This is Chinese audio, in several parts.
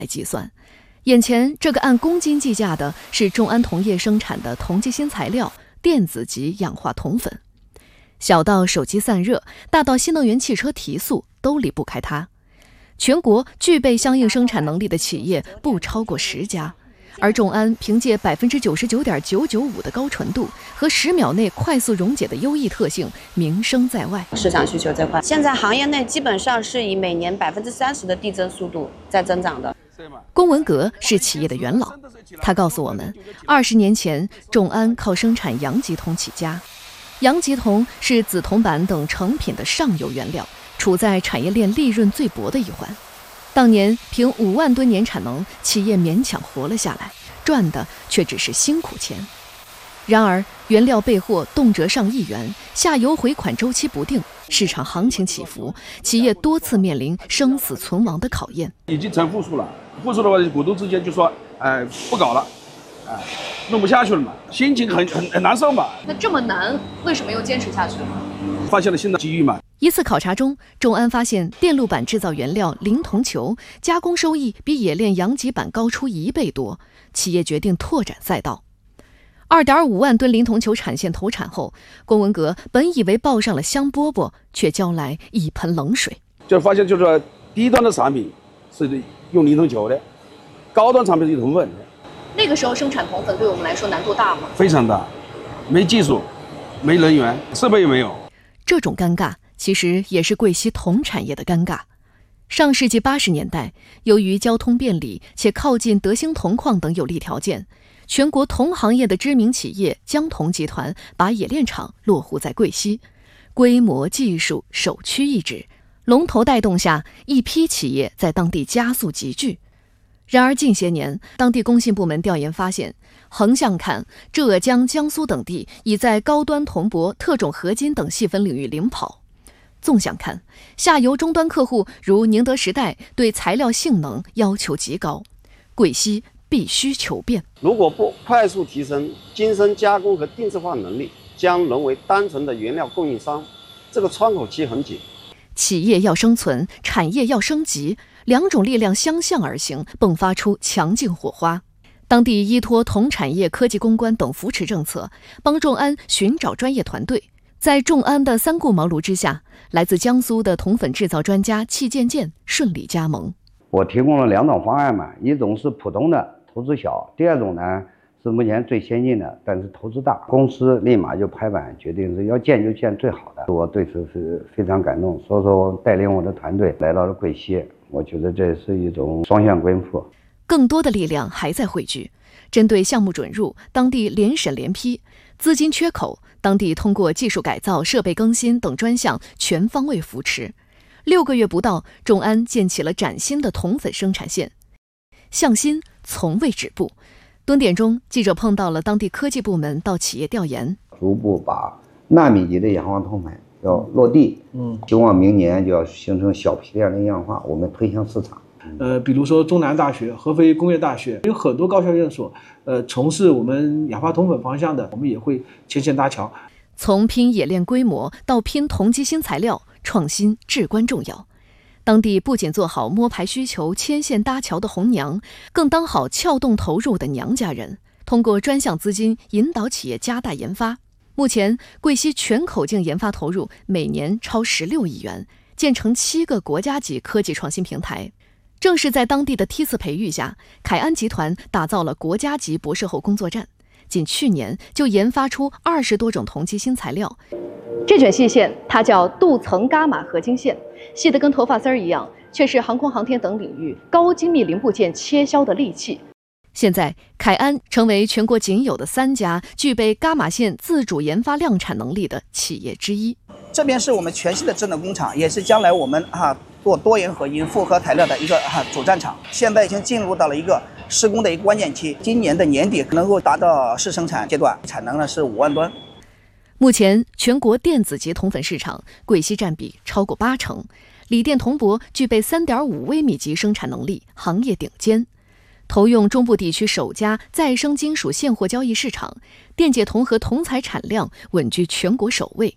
来计算。眼前这个按公斤计价的是众安铜业生产的同基新材料电子级氧化铜粉，小到手机散热，大到新能源汽车提速，都离不开它。全国具备相应生产能力的企业不超过10家，而众安凭借 99.995% 的高纯度和10秒内快速溶解的优异特性，名声在外。 市场需求这块，现在行业内基本上是以每年30%的递增速度在增长的。 龚文革是企业的元老，他告诉我们，20年前众安靠生产阳极铜起家。阳极铜是紫铜板等成品的上游原料，处在产业链利润最薄的一环。当年凭5万吨年产能，企业勉强活了下来，赚的却只是辛苦钱。然而原料备货动辄上亿元，下游回款周期不定，市场行情起伏，企业多次面临生死存亡的考验。 已经成负数了，负数的话，股东之间就说，不搞了，弄不下去了嘛，心情很难受嘛。 那这么难，为什么又坚持下去了？ 发现了新的机遇嘛。 一次考察中，众安发现电路板制造原料磷铜球加工收益比冶炼阳极板高出1倍多，企业决定拓展赛道。2.5万吨磷铜球产线投产后，龚文革本以为抱上了香饽饽，却浇来一盆冷水。 就是发现，就是说低端的产品是用磷铜球的，高端产品是用铜粉的。 那个时候生产铜粉对我们来说难度大吗？ 非常大，没技术，没人员，设备也没有。 这种尴尬其实也是贵溪铜产业的尴尬。上世纪80年代，由于交通便利且靠近德兴铜矿等有利条件，全国铜行业的知名企业江铜集团把冶炼厂落户在贵溪，规模、技术首屈一指，龙头带动下，一批企业在当地加速集聚。然而近些年，当地工信部门调研发现，横向看，浙江、江苏等地已在高端铜箔、特种合金等细分领域领跑；纵向看，下游终端客户如宁德时代对材料性能要求极高，贵溪必须求变。 如果不快速提升精深加工和定制化能力，将沦为单纯的原料供应商，这个窗口期很紧。 企业要生存，产业要升级，两种力量相向而行，迸发出强劲火花。当地依托铜产业科技攻关等扶持政策，帮众安寻找专业团队。在众安的3顾茅庐之下，来自江苏的铜粉制造专家戚建建顺利加盟。 我提供了2种方案嘛，一种是普通的，投资小；第2种呢是目前最先进的，但是投资大。公司立马就拍板决定是要建就建最好的，我对此是非常感动，所以说我带领我的团队来到了贵溪，我觉得这是一种双向奔赴。 更多的力量还在汇聚，针对项目准入，当地联审联批；资金缺口，当地通过技术改造、设备更新等专项全方位扶持。6个月不到，众安建起了崭新的铜粉生产线，向心从未止步。蹲点中，记者碰到了当地科技部门到企业调研， 逐步把纳米级的氧化铜粉要落地，希望明年就要形成小批量的样化，我们推向市场。 比如说中南大学、合肥工业大学有很多高校院所，从事我们氧化铜粉方向的，我们也会牵线搭桥。 从拼冶炼规模到拼铜基新材料，创新至关重要。当地不仅做好摸排需求、牵线搭桥的红娘，更当好撬动投入的娘家人，通过专项资金引导企业加大研发。目前，贵溪全口径研发投入每年超16亿元，建成7个国家级科技创新平台。正是在当地的梯次培育下，凯安集团打造了国家级博士后工作站，仅去年就研发出20多种铜基新材料。这卷细线它叫镀层伽马合金线，细得跟头发丝儿一样，却是航空航天等领域高精密零部件切削的利器。现在，凯安成为全国仅有的3家具备伽马线自主研发量产能力的企业之一。 这边是我们全新的智能工厂，也是将来我们做多元合金复合材料的一个主战场。现在已经进入到了一个施工的一个关键期，今年的年底能够达到试生产阶段，产能呢是5万吨。 目前，全国电子级铜粉市场，贵溪占比超过80%，锂电铜箔具备3.5微米级生产能力，行业顶尖。投用中部地区首家再生金属现货交易市场，电解铜和铜材产量稳居全国首位。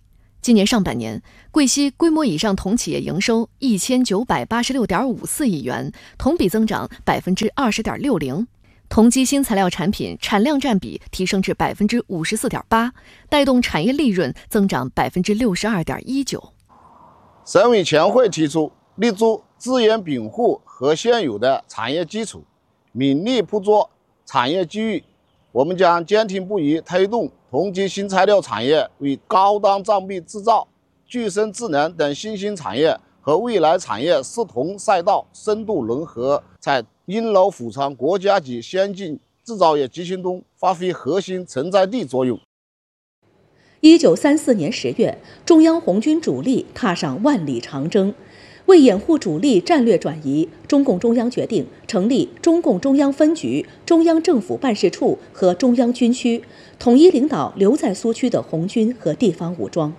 今年上半年，贵西规模以上同企业营收1986.54亿元，同比增长20.60%。同基新材料产品产量占比提升至54.8%，带动产业利润增长62.19%。 省委全会提出，立足资源禀赋和现有的产业基础，勉力捕捉产业机遇。我们将坚定不移推动同基新材料产业为高端造币制造、具身智能等新兴产业和未来产业势同赛道深度融合，在因劳辅长国家级先进制造业集群中发挥核心承载力作用。 1934年10月，中央红军主力踏上万里长征。为掩护主力战略转移，中共中央决定成立中共中央分局、中央政府办事处和中央军区，统一领导留在苏区的红军和地方武装。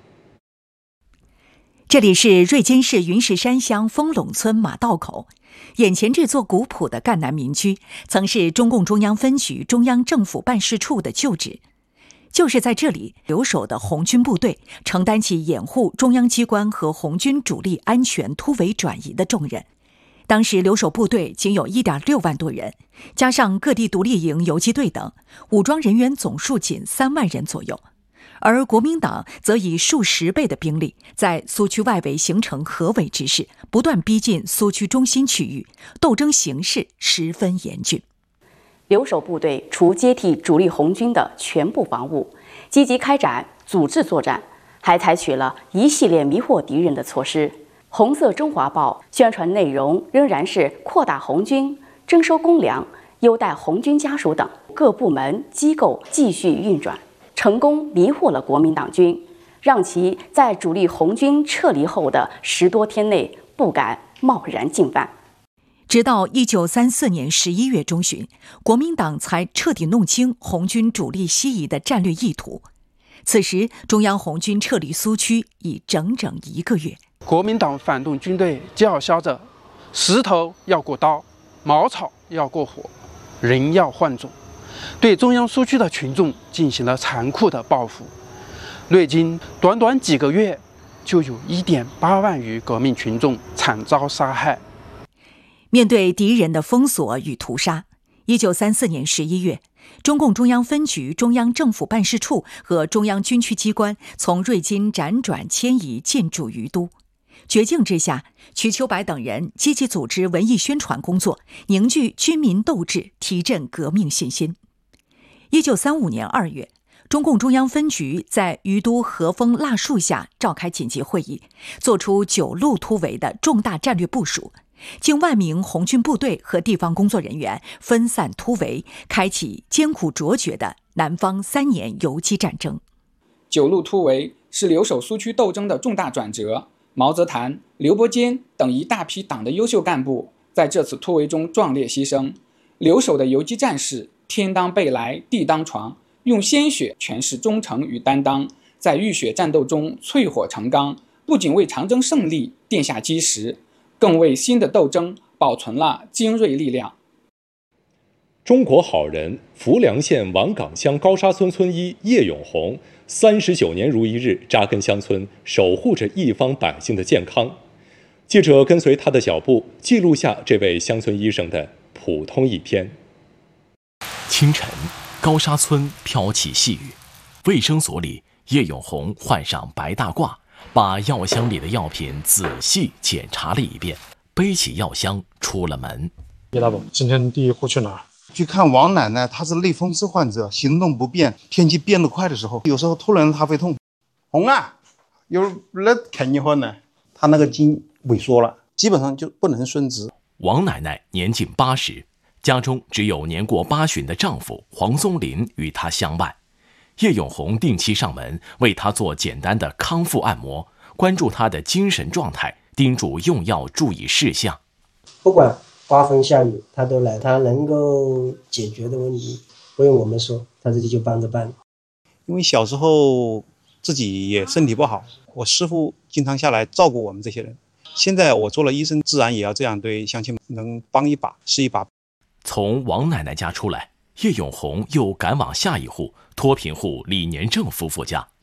这里是瑞金市云石山乡丰陇村马道口，眼前这座古朴的赣南民居，曾是中共中央分局、中央政府办事处的旧址。就是在这里，留守的红军部队承担起掩护中央机关和红军主力安全突围转移的重任。当时留守部队仅有1.6万多人，加上各地独立营、游击队等，武装人员总数仅3万人左右。而国民党则以数十倍的兵力，在苏区外围形成合围之势，不断逼近苏区中心区域，斗争形势十分严峻。 留守部队除接替主力红军的全部防务，积极开展组织作战，还采取了一系列迷惑敌人的措施。红色中华报宣传内容仍然是扩大红军、征收公粮、优待红军家属等，各部门机构继续运转，成功迷惑了国民党军，让其在主力红军撤离后的10多天内不敢贸然进犯。 直到1934年11月中旬，国民党才彻底弄清红军主力西移的战略意图。此时，中央红军撤离苏区已整整1个月。 国民党反动军队叫嚣着：石头要过刀，茅草要过火，人要换种，对中央苏区的群众进行了残酷的报复。历经短短几个月，就有1.8万余革命群众惨遭杀害。 面对敌人的封锁与屠杀，1934年11月，中共中央分局、中央政府办事处和中央军区机关从瑞金辗转迁移进驻于都。绝境之下，瞿秋白等人积极组织文艺宣传工作，凝聚军民斗志，提振革命信心。1935年2月，中共中央分局在于都和风蜡树下召开紧急会议，作出9路突围的重大战略部署。近万名红军部队和地方工作人员分散突围，开启艰苦卓绝的南方3年游击战争。 9路突围是留守苏区斗争的重大转折。毛泽谈、刘伯坚等一大批党的优秀干部在这次突围中壮烈牺牲。留守的游击战士天当被来，地当床，用鲜血诠释忠诚与担当，在浴血战斗中淬火成钢，不仅为长征胜利奠下基石，更为新的斗争保存了精锐力量。 中国好人浮梁县王岗乡高沙村村医叶永红39年如一日扎根乡村，守护着一方百姓的健康。记者跟随他的脚步，记录下这位乡村医生的普通一天。 清晨，高沙村飘起细雨，卫生所里，叶永红换上白大褂，把药箱里的药品仔细检查了一遍，背起药箱出了门。 叶大伯，今天第一户去哪儿？ 去看王奶奶，她是类风湿患者，行动不便，天气变得快的时候，有时候突然她会痛。红啊，有人看你喝呢，她那个筋萎缩了，基本上就不能伸直。 王奶奶年近80，家中只有年过80旬的丈夫黄松林与她相伴。叶永红定期上门为她做简单的康复按摩，关注她的精神状态，叮嘱用药注意事项。 不管刮风下雨他都来，他能够解决的问题不用我们说，他自己就帮着办。 因为小时候自己也身体不好，我师父经常下来照顾我们这些人。现在我做了医生，自然也要这样对乡亲们能帮一把是一把。 从王奶奶家出来，叶永红又赶往下一户脱贫户李年正夫妇家。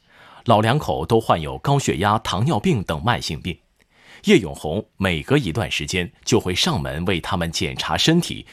老两口都患有高血压、糖尿病等慢性病。叶永红每隔一段时间就会上门为他们检查身体，